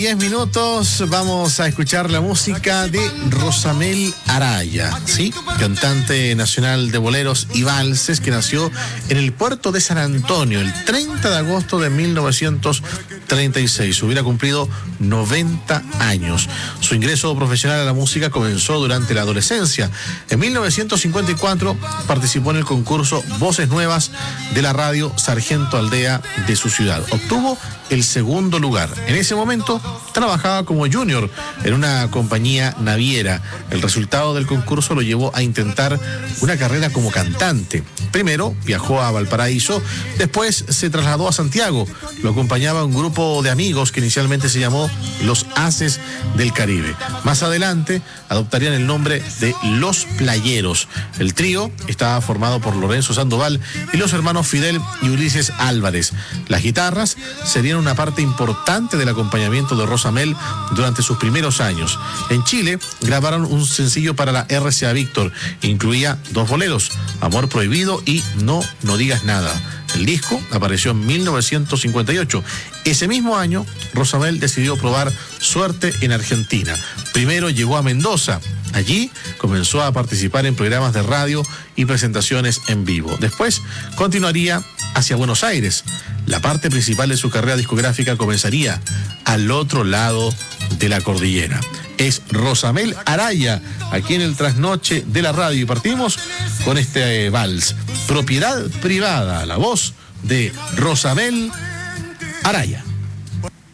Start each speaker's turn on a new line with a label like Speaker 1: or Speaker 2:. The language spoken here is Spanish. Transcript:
Speaker 1: 10 minutos, vamos a escuchar la música de Rosamel Araya, ¿sí? Cantante nacional de boleros y valses que nació en el puerto de San Antonio el 30 de agosto de 1936. Hubiera cumplido 90 años. Su ingreso profesional a la música comenzó durante la adolescencia. En 1954 participó en el concurso Voces Nuevas de la radio Sargento Aldea de su ciudad. Obtuvo el segundo lugar. En ese momento trabajaba como junior en una compañía naviera. El resultado del concurso lo llevó a intentar una carrera como cantante. Primero viajó a Valparaíso, después se trasladó a Santiago. Lo acompañaba un grupo de amigos que inicialmente se llamó Los Haces del Caribe. Más adelante adoptarían el nombre de Los Playeros. El trío estaba formado por Lorenzo Sandoval y los hermanos Fidel y Ulises Álvarez. Las guitarras serían una parte importante del acompañamiento de Rosamel durante sus primeros años. En Chile grabaron un sencillo para la RCA Víctor. Incluía 2 boleros, Amor Prohibido y No Digas Nada. El disco apareció en 1958. Ese mismo año, Rosamel decidió probar suerte en Argentina. Primero llegó a Mendoza. Allí comenzó a participar en programas de radio y presentaciones en vivo. Después continuaría hacia Buenos Aires. La parte principal de su carrera discográfica comenzaría al otro lado de la cordillera. Es Rosamel Araya, aquí en el trasnoche de la radio. Y partimos con este vals, Propiedad Privada, la voz de Rosamel Araya.